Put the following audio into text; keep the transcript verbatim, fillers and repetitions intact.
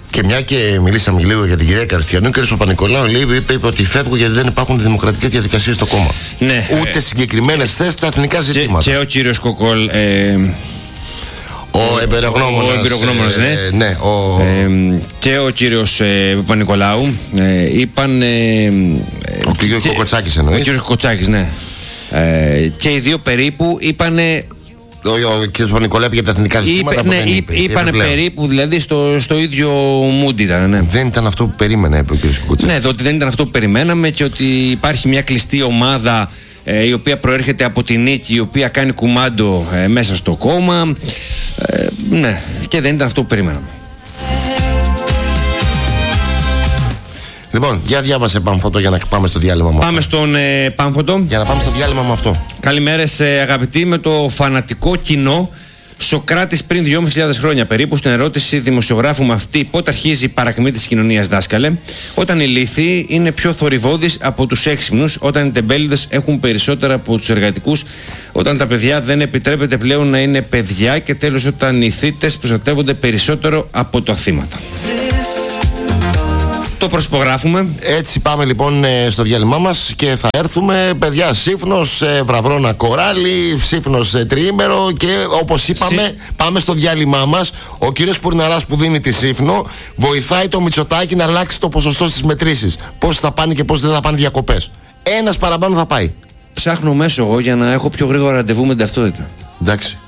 Και μια και μιλήσαμε λίγο για την κυρία Καρθιανού, ο κ. Παπα-Νικολάου λέει, είπε, είπε ότι φεύγω γιατί δεν υπάρχουν δημοκρατικές διαδικασίες στο κόμμα. Ναι. Ούτε συγκεκριμένες θέσεις στα εθνικά ζητήματα. Και, και ο κύριος Κοκόλ. Ε, ο εμπειρογνώμονας. Ο εμπειρογνώμονας, ναι. Ε, ναι ο... Ε, και ο κύριος ε, Παπα-Νικολάου ε, είπαν. Ε, ο κύριος Κοκοτσάκης εννοείς. Ο κύριος Κοκοτσάκης, ναι. Ε, και οι δύο περίπου είπανε. Ο, ο κ. Παπα-Νικολάου για τα εθνικά ζητήματα που ναι, δεν είπε. Είπανε περίπου δηλαδή στο, στο ίδιο mood ήταν. Ναι. Δεν ήταν αυτό που περίμενα, είπε ο κ. Κοκοτσάκης. Ναι, ότι δεν ήταν αυτό που περιμέναμε και ότι υπάρχει μια κλειστή ομάδα ε, η οποία προέρχεται από τη νίκη, η οποία κάνει κουμάντο ε, μέσα στο κόμμα. Ε, ναι, και δεν ήταν αυτό που περιμέναμε. Λοιπόν, για διάβασε Πάμφωτο για να πάμε στο διάλειμμα με Πάμε αυτό. στον ε, Πάμφωτο. Για να πάμε στο διάλειμμα με αυτό. Καλημέρες ε, αγαπητοί, με το φανατικό κοινό. Σοκράτης πριν δυόμισι χιλιάδες χρόνια περίπου, στην ερώτηση δημοσιογράφου με αυτή, πότε αρχίζει η παρακμή της κοινωνίας, δάσκαλε? Όταν οι λύθοι είναι πιο θορυβώδεις από τους έξυπνους, όταν οι τεμπέληδες έχουν περισσότερα από τους εργατικούς, όταν τα παιδιά δεν επιτρέπεται πλέον να είναι παιδιά και τέλος όταν οι θύτες προστατεύονται περισσότερο από τα θύματα. Το προσπογράφουμε. Έτσι πάμε λοιπόν στο διάλειμμά μας και θα έρθουμε, παιδιά, σύφνος, βραβρώνα κοράλι, σύφνος τριήμερο και όπως είπαμε Σύ... πάμε στο διάλειμμά μας. Ο κύριος Πουρναράς που δίνει τη σύφνο βοηθάει το Μητσοτάκη να αλλάξει το ποσοστό στις μετρήσεις. Πώς θα πάνε και πώς δεν θα πάνε διακοπές. Ένας παραπάνω θα πάει. Ψάχνω μέσω εγώ για να έχω πιο γρήγορα ραντεβού με την ταυτότητα. Εντάξει.